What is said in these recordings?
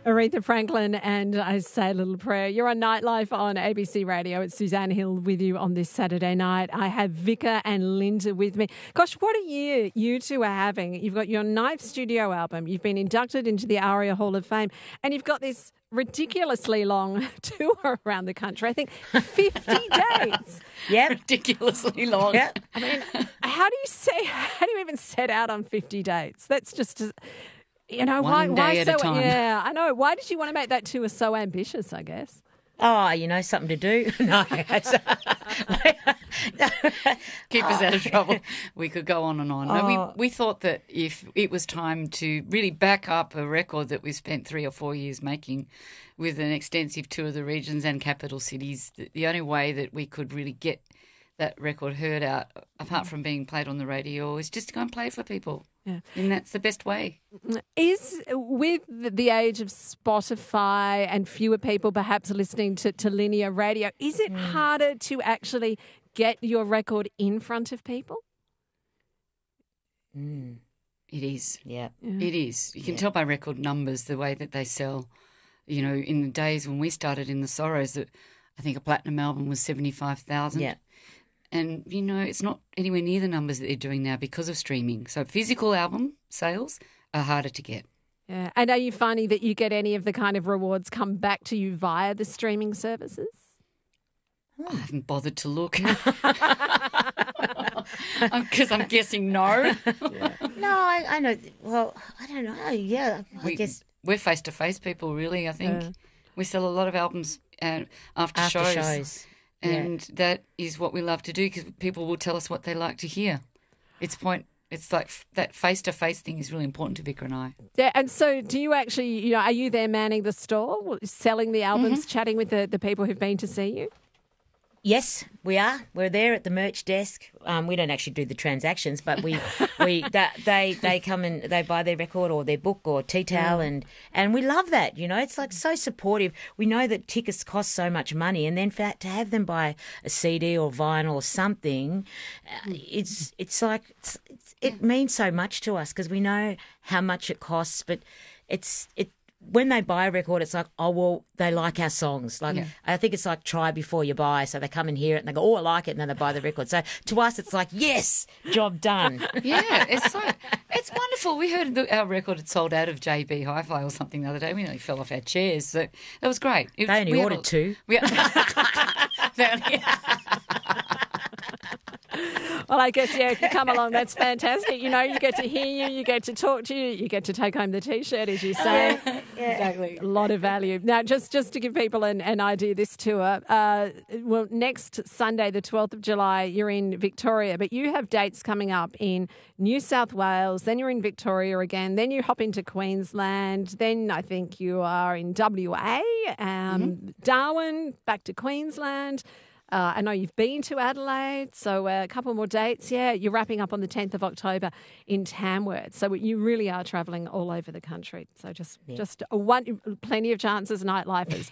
Aretha Franklin and I Say a Little Prayer. You're on Nightlife on ABC Radio. It's Suzanne Hill with you on this Saturday night. I have Vika and Linda with me. Gosh, what a year you two are having. You've got your ninth studio album. You've been inducted into the ARIA Hall of Fame. And you've got this ridiculously long tour around the country. I think 50 days. Yep. Ridiculously long. Yep. I mean, how do you even set out on 50 dates? That's just... One day at a time. Yeah, I know. Why did you want to make that tour so ambitious, I guess? Oh, something to do. No. Keep us out of trouble. We could go on and on. No, we thought that if it was time to really back up a record that we spent 3 or 4 years making with an extensive tour of the regions and capital cities, the only way that we could really get that record heard out, apart from being played on the radio, is just to go and play for people. Yeah. And that's the best way. Is, with the age of Spotify and fewer people perhaps listening to linear radio, is it harder to actually get your record in front of people? It is. Yeah. It is. You can tell by record numbers the way that they sell. In the days when we started in the Sorrows, that I think a platinum album was 75,000. Yeah. And, it's not anywhere near the numbers that they're doing now because of streaming. So physical album sales are harder to get. Yeah. And are you finding that you get any of the kind of rewards come back to you via the streaming services? I haven't bothered to look. Because I'm guessing no. No, I know. Well, I don't know. Yeah, I guess. We're face-to-face people, really, I think. We sell a lot of albums after shows. And that is what we love to do because people will tell us what they like to hear. It's like that face-to-face thing is really important to Vika and I. Yeah, and so do you actually, are you there manning the stall, selling the albums, chatting with the people who've been to see you? Yes, we are. We're there at the merch desk. We don't actually do the transactions, but they come and they buy their record or their book or tea towel, and we love that. It's like so supportive. We know that tickets cost so much money, and then to have them buy a CD or vinyl or something, it means so much to us because we know how much it costs, but when they buy a record, it's like, oh, well, they like our songs. I think it's like try before you buy. So they come and hear it and they go, oh, I like it, and then they buy the record. So to us, it's like, yes, job done. Yeah, it's wonderful. We heard our record had sold out of JB Hi-Fi or something the other day. We nearly fell off our chairs. So that was great. They only ordered 2. Well, I guess, if you come along, that's fantastic. You get to hear you get to talk to you, you get to take home the T-shirt, as you say. Exactly. A lot of value. Now, just to give people an idea, this tour, next Sunday, the 12th of July, you're in Victoria, but you have dates coming up in New South Wales, then you're in Victoria again, then you hop into Queensland, then I think you are in WA, Darwin, back to Queensland. I know you've been to Adelaide, so a couple more dates. Yeah, you're wrapping up on the 10th of October in Tamworth. So you really are travelling all over the country. So just plenty of chances, nightlifers,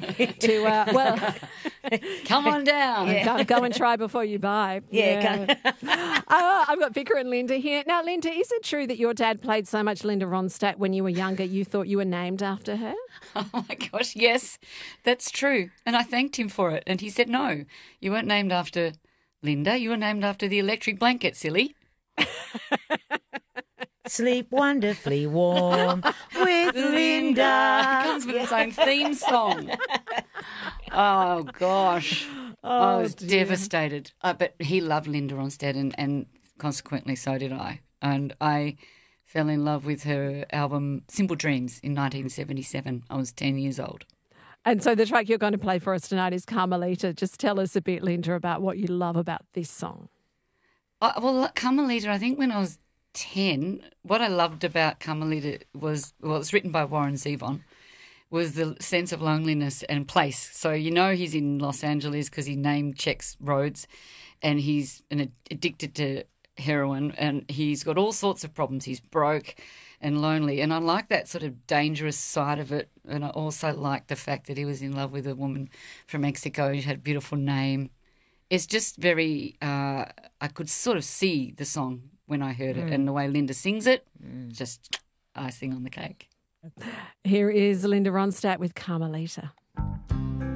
to come on down. Go and try before you buy. Yeah. I've got Vika and Linda here. Now, Linda, is it true that your dad played so much Linda Ronstadt when you were younger you thought you were named after her? Oh, my gosh, yes, that's true. And I thanked him for it. And he said, no, you weren't named after Linda. You were named after the electric blanket, silly. Sleep wonderfully warm with Linda. It comes with its own theme song. Oh, gosh. I was devastated. But he loved Linda Ronstadt and consequently so did I. And I fell in love with her album Simple Dreams in 1977. I was 10 years old. And so the track you're going to play for us tonight is Carmelita. Just tell us a bit, Linda, about what you love about this song. Well, Carmelita, I think when I was 10, what I loved about Carmelita was, it's written by Warren Zevon, was the sense of loneliness and place. So he's in Los Angeles because he name checks roads and he's addicted to heroin and he's got all sorts of problems. He's broke and lonely. And I like that sort of dangerous side of it. And I also like the fact that he was in love with a woman from Mexico who had a beautiful name. It's just very, I could sort of see the song when I heard it and the way Linda sings it, just icing on the cake. Here is Linda Ronstadt with Carmelita.